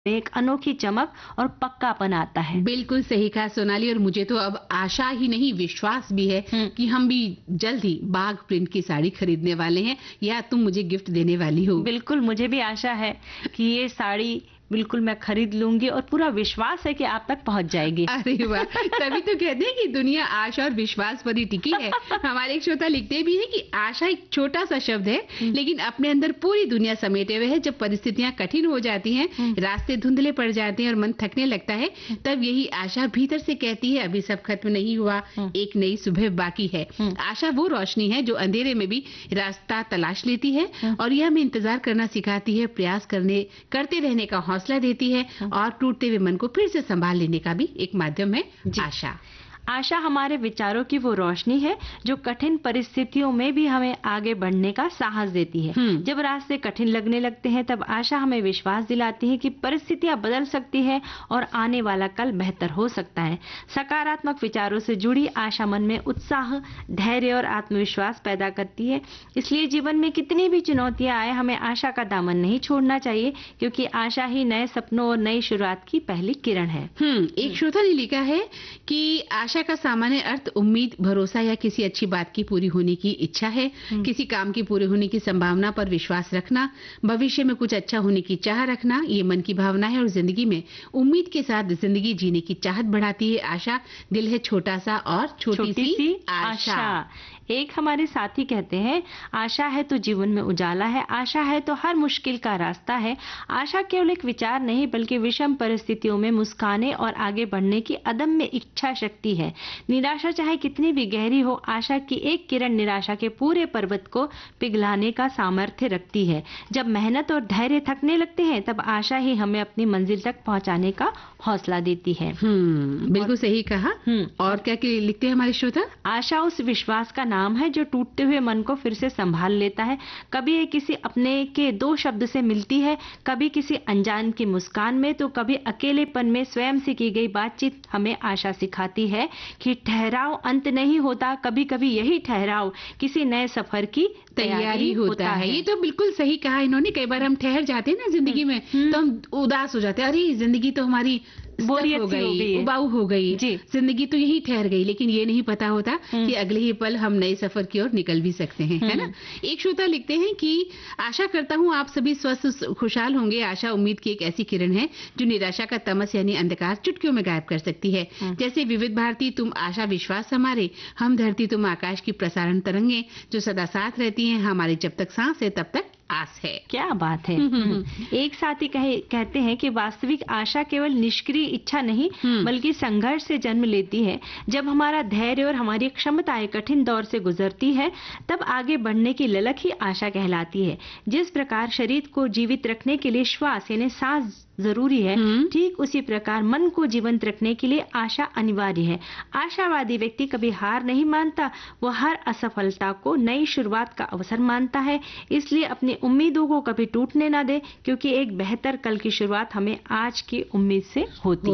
एक अनोखी चमक और पक्कापन आता है। बिल्कुल सही कहा सोनाली, और मुझे तो अब आशा ही नहीं विश्वास भी है कि हम भी जल्द ही बाग प्रिंट की साड़ी खरीदने वाले हैं, या तुम मुझे गिफ्ट देने वाली हो। बिल्कुल, मुझे भी आशा है कि ये साड़ी बिल्कुल मैं खरीद लूंगी और पूरा विश्वास है कि आप तक पहुंच जाएगी। अरे वाह, तभी तो कहते हैं कि दुनिया आशा और विश्वास पर ही टिकी है। हमारे एक श्रोता लिखते भी हैं कि आशा एक छोटा सा शब्द है, लेकिन अपने अंदर पूरी दुनिया समेटे हुए है। जब परिस्थितियां कठिन हो जाती हैं, रास्ते धुंधले पड़ जाते हैं और मन थकने लगता है, तब यही आशा भीतर से कहती है अभी सब खत्म नहीं हुआ, एक नई सुबह बाकी है। आशा वो रोशनी है जो अंधेरे में भी रास्ता तलाश लेती है, और यह हमें इंतजार करना सिखाती है, प्रयास करते रहने का हौसला देती है, और टूटते हुए मन को फिर से संभाल लेने का भी एक माध्यम है आशा। आशा हमारे विचारों की वो रोशनी है जो कठिन परिस्थितियों में भी हमें आगे बढ़ने का साहस देती है। जब रास्ते कठिन लगने लगते हैं, तब आशा हमें विश्वास दिलाती है कि परिस्थितियां बदल सकती है और आने वाला कल बेहतर हो सकता है। सकारात्मक विचारों से जुड़ी आशा मन में उत्साह, धैर्य और आत्मविश्वास पैदा करती है। इसलिए जीवन में कितनी भी चुनौतियां आए, हमें आशा का दामन नहीं छोड़ना चाहिए, क्योंकि आशा ही नए सपनों और नई शुरुआत की पहली किरण है। एक श्रोता ने लिखा है कि आशा का सामान्य अर्थ उम्मीद, भरोसा या किसी अच्छी बात की पूरी होने की इच्छा है। किसी काम की पूरे होने की संभावना पर विश्वास रखना, भविष्य में कुछ अच्छा होने की चाह रखना, ये मन की भावना है और जिंदगी में उम्मीद के साथ जिंदगी जीने की चाहत बढ़ाती है। आशा दिल है छोटा सा और छोटी सी आशा। एक हमारे साथी कहते हैं, आशा है तो जीवन में उजाला है, आशा है तो हर मुश्किल का रास्ता है। आशा केवल एक विचार नहीं, बल्कि विषम परिस्थितियों में मुस्काने और आगे बढ़ने की अदम्य इच्छा शक्ति है। निराशा चाहे कितनी भी गहरी हो, आशा की एक किरण निराशा के पूरे पर्वत को पिघलाने का सामर्थ्य रखती है। जब मेहनत और धैर्य थकने लगते हैं, तब आशा ही हमें अपनी मंजिल तक पहुंचाने का हौसला देती है। बिल्कुल सही कहा। और क्या लिखते हैं हमारे श्रोता? आशा उस विश्वास का नाम है जो टूटते हुए मन को फिर से संभाल लेता है। कभी ये किसी अपने के दो शब्द से मिलती है, कभी किसी अनजान की मुस्कान में, तो कभी अकेलेपन में स्वयं से की गई बातचीत हमें आशा सिखाती है कि ठहराव अंत नहीं होता, कभी कभी यही ठहराव किसी नए सफर की तैयारी होता है। ये तो बिल्कुल सही कहा इन्होंने। कई बार हम ठहर जाते हैं ना जिंदगी में, तो हम उदास हो जाते हैं, अरे जिंदगी तो हमारी बोरियत हो गई, उबाऊ हो गई, जिंदगी तो यही ठहर गई। लेकिन ये नहीं पता होता कि अगले ही पल हम नए सफर की ओर निकल भी सकते हैं, है ना। एक श्रोता लिखते हैं कि आशा करता हूँ आप सभी स्वस्थ खुशहाल होंगे। आशा उम्मीद की एक ऐसी किरण है जो निराशा का तमस यानी अंधकार चुटकियों में गायब कर सकती है। जैसे विविध भारती तुम आशा विश्वास हमारे, हम धरती तुम आकाश की प्रसारण तरंगे जो सदा साथ रहती हैं हमारे, जब तक सांस है तब तक आस है। क्या बात है। एक साथी कहते हैं कि वास्तविक आशा केवल निष्क्रिय इच्छा नहीं, बल्कि संघर्ष से जन्म लेती है। जब हमारा धैर्य और हमारी क्षमताएं कठिन दौर से गुजरती है, तब आगे बढ़ने की ललक ही आशा कहलाती है। जिस प्रकार शरीर को जीवित रखने के लिए श्वास यानी सांस जरूरी है, ठीक उसी प्रकार मन को जीवंत रखने के लिए आशा अनिवार्य है। आशावादी व्यक्ति कभी हार नहीं मानता, वो हर असफलता को नई शुरुआत का अवसर मानता है। इसलिए अपनी उम्मीदों को कभी टूटने ना दे, क्योंकि एक बेहतर कल की शुरुआत हमें आज की उम्मीद से होती है।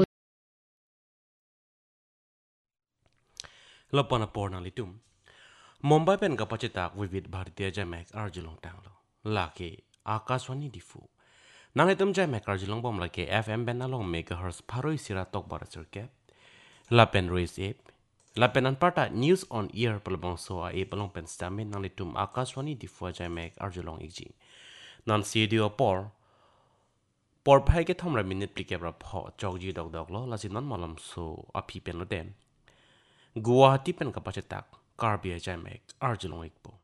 लपना पोर्नालितुम मुंबई पेन का पचिताक विविध भारतीय जमैक अर्जुलों टांगलो लाके आकाशवाणी दिफू नांगे तुम जमैक अर्जुलों बम लाके FM बेनालों मेगाहर्ट्ज फारोई सिरा तोक बारसर के लापेन Royce app लापेन अनपार्टा news on year पलबों सोआ ए पलों पेन स्टामे नांगे तुम आकाशवाणी दिफू जमैक अर्जुलों इजी नान सीडियो por phai ke thomra minute plike bra pho chokji dok dok lo lasi non malam so api pen lo den guwahati pen ka pachetak karbia jaimek arjulong ikpo